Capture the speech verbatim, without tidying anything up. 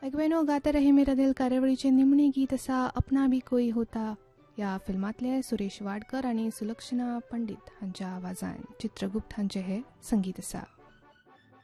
ऐकवेनो गाता रहे मेरा दिल कार्यावळीचे निमणे गीत असा अपना भी कोई होता या फिल्मातले सुरेश वाडकर आणि सुलक्षणा पंडित हांच्या आवाजान चित्रगुप्त हांचे हे संगीत असा.